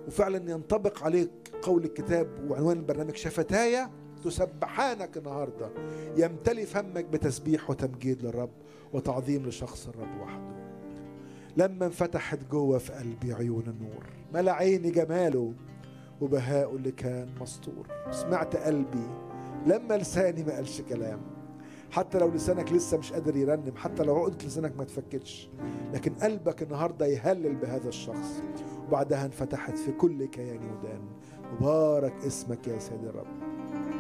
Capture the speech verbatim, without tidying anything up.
وفعلا ينطبق عليك قول الكتاب وعنوان البرنامج شفتايا تسبحانك النهاردة. يمتلي فمك بتسبيح وتمجيد للرب وتعظيم لشخص الرب وحده. لما انفتحت جوه في قلبي عيون النور، ملا عيني جماله وبهاءه اللي كان مسطور. سمعت قلبي لما لساني ما قالش كلام. حتى لو لسانك لسه مش قادر يرنم، حتى لو عقدة لسانك ما تفكتش، لكن قلبك النهاردة يهلل بهذا الشخص، وبعدها انفتحت في كل كياني ودان. مبارك اسمك يا سيد الرب.